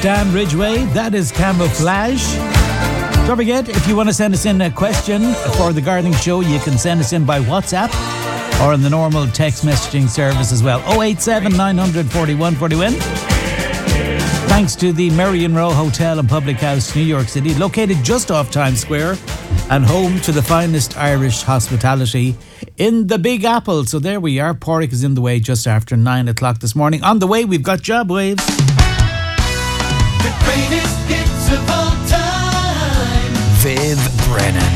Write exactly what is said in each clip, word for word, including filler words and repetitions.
Dan Ridgway, that is Camouflage. Don't forget, if you want to send us in a question for the gardening show, you can send us in by WhatsApp or on the normal text messaging service as well. oh eight seven, nine four one, four one. Thanks to the Merrion Row Hotel and Public House, New York City, located just off Times Square and home to the finest Irish hospitality in the Big Apple. So there we are. Porrick is in the way just after nine o'clock this morning. On the way, we've got Job Waves. The greatest hits of all time. Viv Brennan.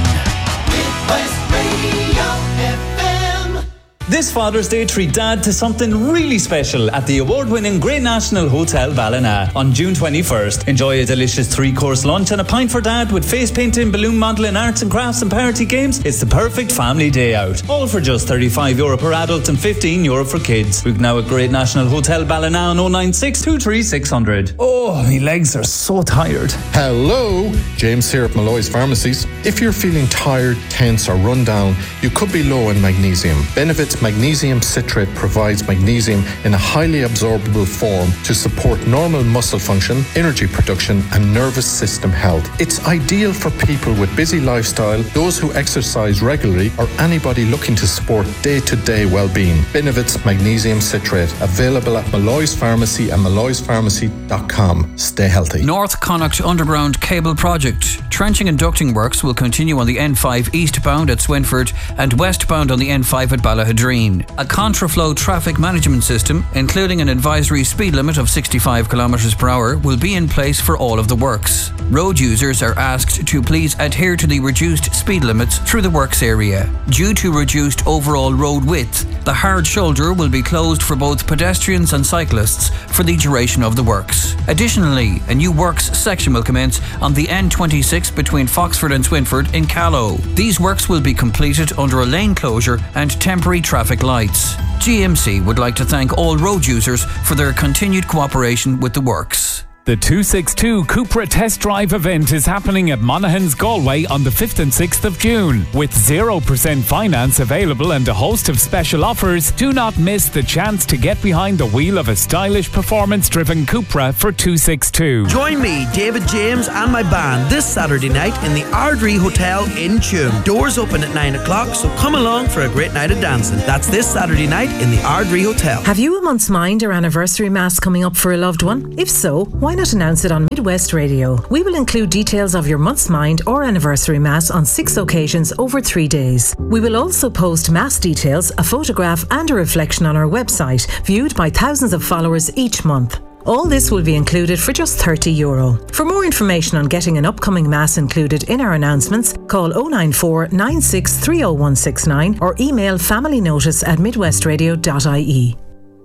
Midwest Radio F M. This Father's Day, treat Dad to something really special at the award-winning Great National Hotel Ballina on June twenty-first. Enjoy a delicious three-course lunch and a pint for Dad with face painting, balloon modelling, arts and crafts and party games. It's the perfect family day out. All for just thirty-five euro per adult and fifteen euro for kids. Book now at Great National Hotel Ballina on oh nine six, two three six zero zero. Oh, my legs are so tired. Hello, James here at Malloy's Pharmacies. If you're feeling tired, tense or run down, you could be low in magnesium. Benefits Magnesium Citrate provides magnesium in a highly absorbable form to support normal muscle function, energy production and nervous system health. It's ideal for people with busy lifestyle, those who exercise regularly or anybody looking to support day-to-day well-being. Benefits Magnesium Citrate, available at Malloy's Pharmacy and malloys pharmacy dot com. Stay healthy. North Connacht Underground Cable Project. Trenching and ducting works will continue on the N five eastbound at Swinford and westbound on the N five at Ballahadreen. A contraflow traffic management system, including an advisory speed limit of sixty-five kilometres per hour, will be in place for all of the works. Road users are asked to please adhere to the reduced speed limits through the works area. Due to reduced overall road width, the hard shoulder will be closed for both pedestrians and cyclists for the duration of the works. Additionally, a new works section will commence on the N twenty-six between Foxford and Swinford in Callow. These works will be completed under a lane closure and temporary traffic lights. G M C would like to thank all road users for their continued cooperation with the works. The two sixty-two Cupra Test Drive event is happening at Monaghan's Galway on the fifth and sixth of June. With zero percent finance available and a host of special offers, do not miss the chance to get behind the wheel of a stylish performance-driven Cupra for two sixty-two. Join me, David James and my band this Saturday night in the Ardrey Hotel in Tuam. Doors open at nine o'clock, so come along for a great night of dancing. That's this Saturday night in the Ardrey Hotel. Have you a month's mind or anniversary mass coming up for a loved one? If so, why not announce it on Midwest Radio? We will include details of your month's mind or anniversary mass on six occasions over three days. We will also post mass details, a photograph and a reflection on our website, viewed by thousands of followers each month. All this will be included for just thirty euro. For more information on getting an upcoming mass included in our announcements, call oh nine four, nine six three oh one six nine or email familynotice at midwestradio dot I E.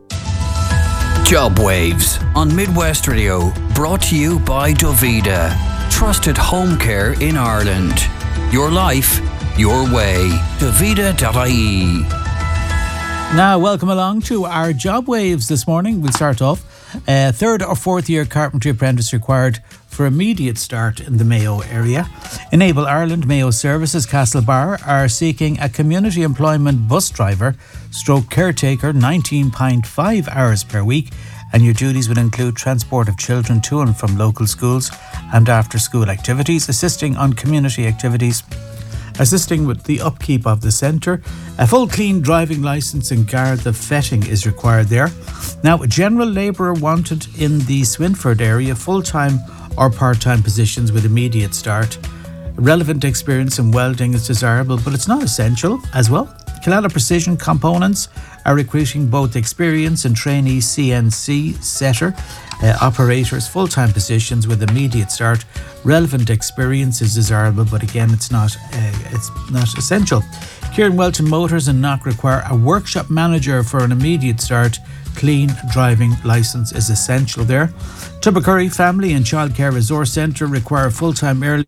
Job Waves on Midwest Radio, brought to you by Dovida. Trusted home care in Ireland. Your life, your way. Dovida dot I E. Now, welcome along to our Job Waves this morning. We'll start off. Uh, third or fourth year carpentry apprentice required for immediate start in the Mayo area. Enable Ireland Mayo Services Castlebar are seeking a community employment bus driver stroke caretaker, nineteen point five hours per week, and your duties would include transport of children to and from local schools and after school activities, assisting on community activities, assisting with the upkeep of the centre. A full clean driving licence and Garda vetting is required there. Now, a general labourer wanted in the Swinford area, full-time or part-time positions with immediate start. Relevant experience in welding is desirable, but it's not essential as well. Killala Precision Components are recruiting both experienced and trainee C N C setter uh, operators, full-time positions with immediate start. Relevant experience is desirable, but again, it's not uh, it's not essential. Kieran Welton Motors and Knock require a workshop manager for an immediate start. Clean driving licence is essential there. Tubbercurry Family and Childcare Resource Centre require full-time early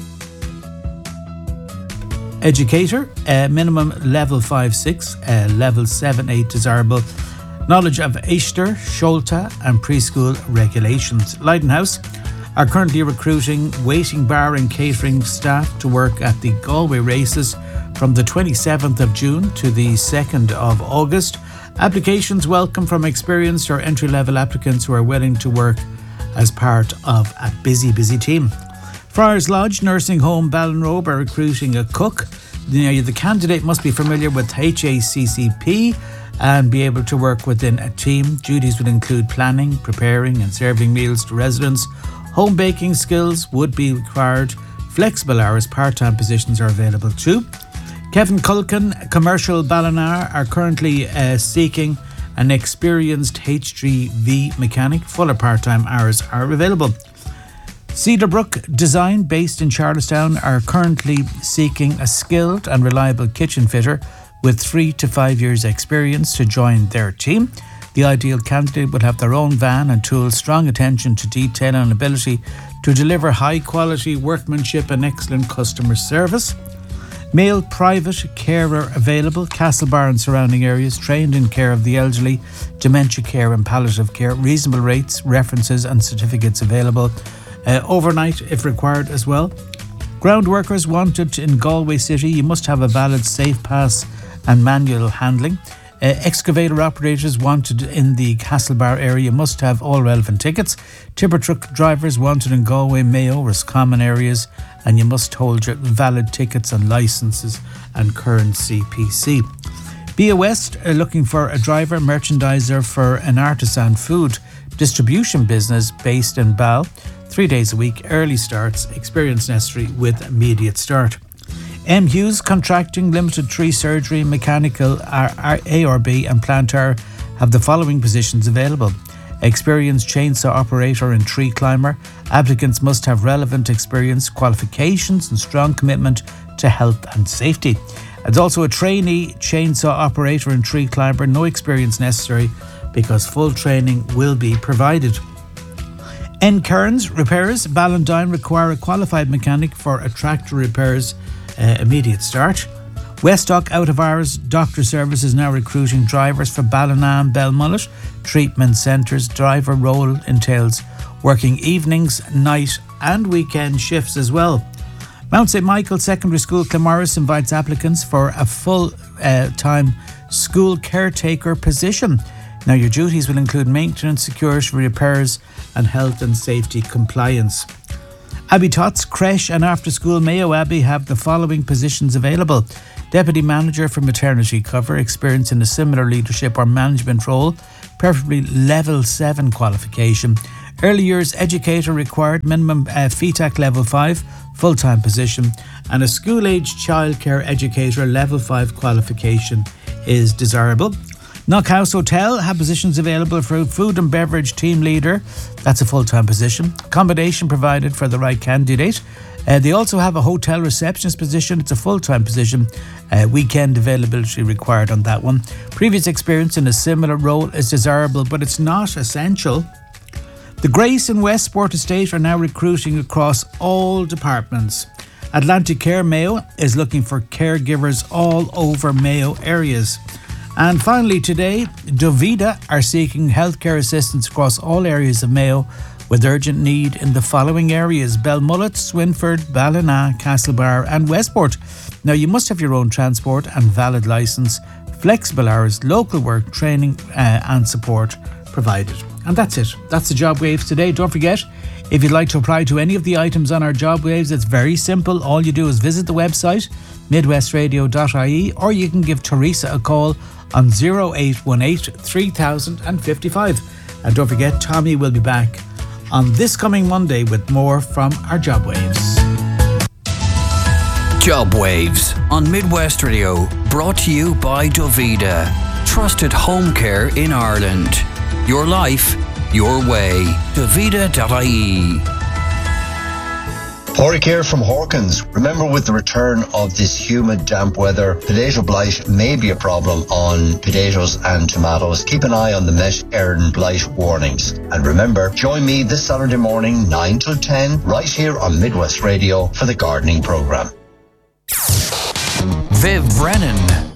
educator, uh, minimum level five six, uh, level seven eight desirable. Knowledge of Easter, Sholta and preschool regulations. Lightenhouse are currently recruiting waiting bar and catering staff to work at the Galway races from the twenty-seventh of June to the second of August. Applications welcome from experienced or entry-level applicants who are willing to work as part of a busy, busy team. Friars Lodge Nursing Home Ballinrobe are recruiting a cook. Now, the candidate must be familiar with H A C C P and be able to work within a team. Duties would include planning, preparing and serving meals to residents. Home baking skills would be required. Flexible hours, part-time positions are available too. Kevin Culkin, Commercial Ballina, are currently uh, seeking an experienced H three V mechanic. Full or part-time hours are available. Cedarbrook Design, based in Charlestown, are currently seeking a skilled and reliable kitchen fitter with three to five years experience to join their team. The ideal candidate would have their own van and tools, strong attention to detail and ability to deliver high quality workmanship and excellent customer service. Male private carer available, Castlebar and surrounding areas, trained in care of the elderly, dementia care and palliative care, reasonable rates, references and certificates available. Uh, overnight if required as well. Ground workers wanted in Galway City. You must have a valid safe pass and manual handling. Uh, excavator operators wanted in the Castlebar area must have all relevant tickets. Tipper truck drivers wanted in Galway, Mayo, Roscommon areas, and you must hold your valid tickets and licences and current C P C. B A West are looking for a driver merchandiser for an artisan food distribution business based in Bal. Three days a week, early starts, experience necessary with immediate start. M. Hughes Contracting Limited, Tree Surgery, Mechanical, A R B and Plantar have the following positions available. Experienced chainsaw operator and tree climber. Applicants must have relevant experience, qualifications and strong commitment to health and safety. There's also a trainee chainsaw operator and tree climber, no experience necessary because full training will be provided. N. Kearns Repairs, Ballandine require a qualified mechanic for a tractor repairs uh, immediate start. Westdock out of hours doctor services now recruiting drivers for Ballina and Belmullet treatment centres. Driver role entails working evenings, night and weekend shifts as well. Mount Saint Michael Secondary School Claremorris invites applicants for a full uh, time school caretaker position. Now, your duties will include maintenance, security, repairs and health and safety compliance. Abbey Tots Creche and After School Mayo Abbey have the following positions available. Deputy Manager for Maternity Cover, experience in a similar leadership or management role, preferably Level seven qualification. Early Years Educator required, minimum uh, F E T A C Level five, full-time position. And a school-age childcare educator Level five qualification is desirable. Knockhouse Hotel have positions available for food and beverage team leader. That's a full-time position. Accommodation provided for the right candidate. Uh, they also have a hotel receptionist position. It's a full-time position. Uh, weekend availability required on that one. Previous experience in a similar role is desirable, but it's not essential. The Grace and Westport Estate are now recruiting across all departments. Atlantic Care Mayo is looking for caregivers all over Mayo areas. And finally today, Dovida are seeking healthcare assistance across all areas of Mayo with urgent need in the following areas: Belmullet, Swinford, Ballina, Castlebar and Westport. Now, you must have your own transport and valid licence, flexible hours, local work, training uh, and support provided. And that's it. That's the Job Waves today. Don't forget, if you'd like to apply to any of the items on our Job Waves, it's very simple. All you do is visit the website, midwest radio dot I E, or you can give Teresa a call on oh eight one eight, three thousand fifty-five. And don't forget, Tommy will be back on this coming Monday with more from our Job Waves. Job Waves on Midwest Radio, brought to you by Dovida. Trusted home care in Ireland. Your life, your way. Dovida dot I E. Pádraig here from Hawkins. Remember, with the return of this humid, damp weather, potato blight may be a problem on potatoes and tomatoes. Keep an eye on the Met Éireann blight warnings. And remember, join me this Saturday morning, nine till ten, right here on Midwest Radio for the gardening programme. Viv Brennan.